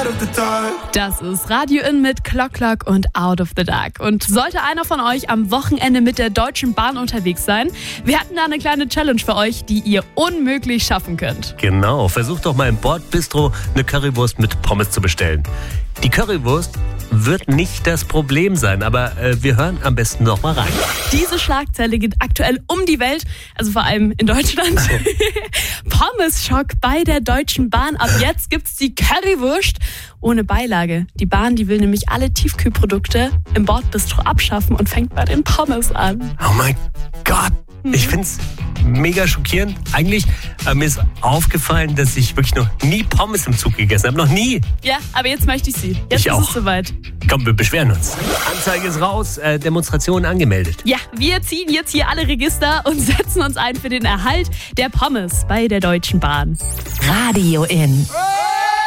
Das ist Radio In mit Clock Clock und Out of the Dark. Und sollte einer von euch am Wochenende mit der Deutschen Bahn unterwegs sein, wir hatten da eine kleine Challenge für euch, die ihr unmöglich schaffen könnt. Genau, versucht doch mal im Bordbistro eine Currywurst mit Pommes zu bestellen. Die Currywurst wird nicht das Problem sein, aber wir hören am besten noch mal rein. Diese Schlagzeile geht aktuell um die Welt, also vor allem in Deutschland. Pommes-Schock bei der Deutschen Bahn. Ab jetzt gibt's die Currywurst ohne Beilage. Die Bahn, die will nämlich alle Tiefkühlprodukte im Bordbistro abschaffen und fängt bei den Pommes an. Oh mein Gott, ich find's mega schockierend. Eigentlich mir ist aufgefallen, dass ich wirklich noch nie Pommes im Zug gegessen habe. Noch nie. Ja, aber jetzt möchte ich sie. Jetzt Ich ist auch. es soweit. Komm, wir beschweren uns. Anzeige ist raus, Demonstration angemeldet. Ja, wir ziehen jetzt hier alle Register und setzen uns ein für den Erhalt der Pommes bei der Deutschen Bahn. Radio In.